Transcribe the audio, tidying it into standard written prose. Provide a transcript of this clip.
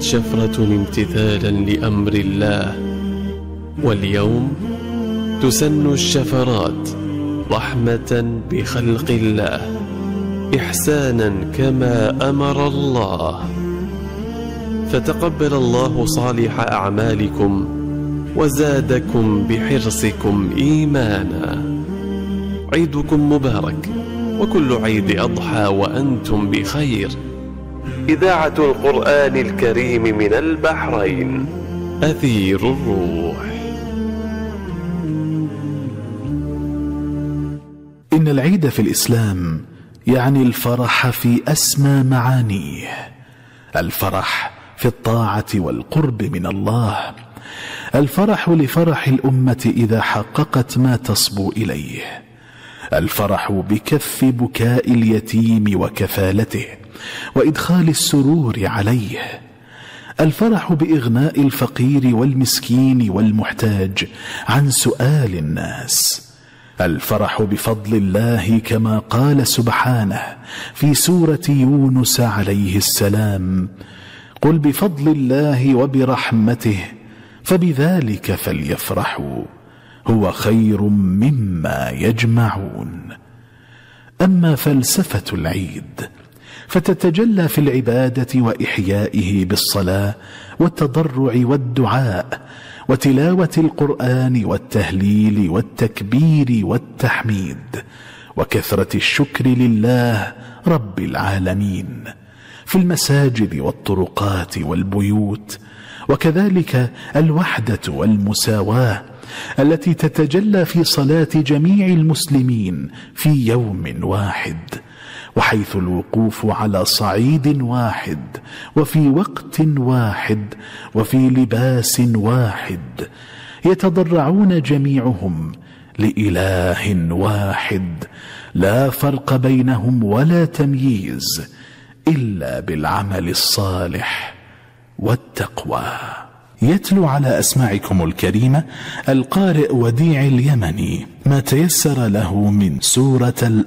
شفرة امتثالا لأمر الله، واليوم تسن الشفرات رحمة بخلق الله، إحسانا كما أمر الله. فتقبل الله صالح أعمالكم وزادكم بحرصكم إيمانا. عيدكم مبارك، وكل عيد أضحى وأنتم بخير. إذاعة القرآن الكريم من البحرين، أثير الروح. إن العيد في الإسلام يعني الفرح في أسمى معانيه، الفرح في الطاعة والقرب من الله، الفرح لفرح الأمة إذا حققت ما تصبو إليه، الفرح بكف بكاء اليتيم وكفالته وإدخال السرور عليه، الفرح بإغناء الفقير والمسكين والمحتاج عن سؤال الناس، الفرح بفضل الله كما قال سبحانه في سورة يونس عليه السلام: قل بفضل الله وبرحمته فبذلك فليفرحوا هو خير مما يجمعون. أما فلسفة العيد فتتجلى في العبادة وإحيائه بالصلاة والتضرع والدعاء وتلاوة القرآن والتهليل والتكبير والتحميد وكثرة الشكر لله رب العالمين في المساجد والطرقات والبيوت، وكذلك الوحدة والمساواة التي تتجلى في صلاة جميع المسلمين في يوم واحد، وحيث الوقوف على صعيد واحد وفي وقت واحد وفي لباس واحد، يتضرعون جميعهم لإله واحد لا فرق بينهم ولا تمييز إلا بالعمل الصالح والتقوى. يتلو على أسماعكم الكريمة القارئ وديع اليمني ما تيسر له من سورة